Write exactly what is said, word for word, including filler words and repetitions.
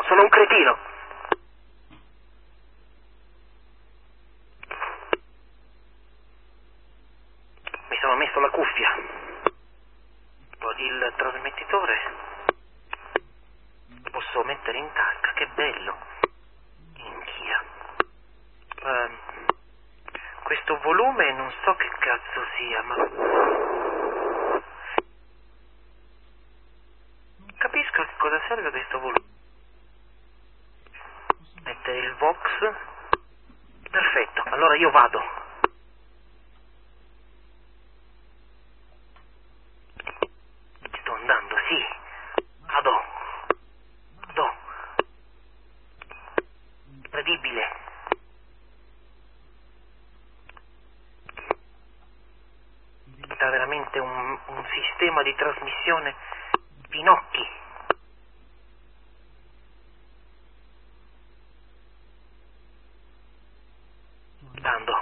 sono un cretino. Mi sono messo la cuffia. Poi il trasmettitore lo posso mettere in tasca, che bello. Minchia. Uh, questo volume non so che cazzo sia, ma capisco che cosa serve questo volume. Mettere il Vox. Perfetto, allora io vado. Sto andando, sì. Vado. Vado. Incredibile. È veramente un, un sistema di trasmissione Pinocchi. Andando.